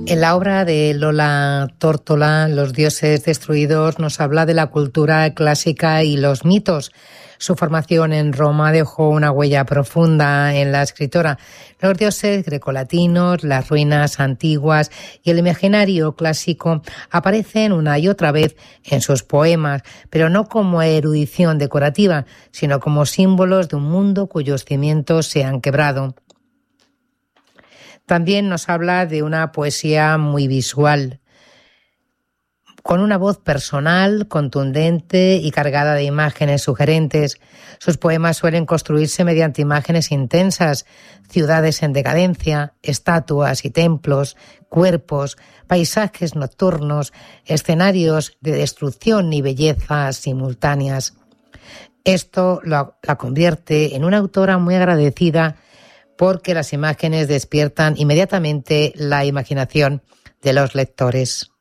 En la obra de Lola Tórtola, Los dioses destruidos, nos habla de la cultura clásica y los mitos. Su formación en Roma dejó una huella profunda en la escritora. Los dioses grecolatinos, las ruinas antiguas y el imaginario clásico aparecen una y otra vez en sus poemas, pero no como erudición decorativa, sino como símbolos de un mundo cuyos cimientos se han quebrado. También nos habla de una poesía muy visual, con una voz personal, contundente y cargada de imágenes sugerentes. Sus poemas suelen construirse mediante imágenes intensas, ciudades en decadencia, estatuas y templos, cuerpos, paisajes nocturnos, escenarios de destrucción y belleza simultáneas. Esto la convierte en una autora muy agradecida porque las imágenes despiertan inmediatamente la imaginación de los lectores.